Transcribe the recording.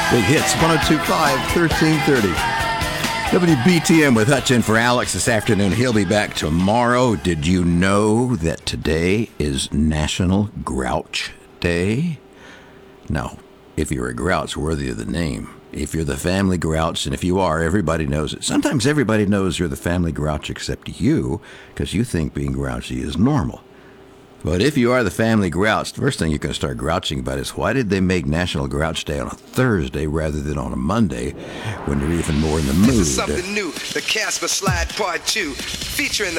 Big Hits, 102.5, 1330. WBTM with Hutch in for Alex this afternoon. He'll be back tomorrow. Did you know that today is National Grouch Day? Now, if you're a grouch worthy of the name, if you're the family grouch, and if you are, everybody knows it. Sometimes everybody knows you're the family grouch except you, because you think being grouchy is normal. But if you are the family grouch, the first thing you're going to start grouching about is why did they make National Grouch Day on a Thursday rather than on a Monday when you're even more in the mood? This is something new, the Casper Slide Part 2, featuring the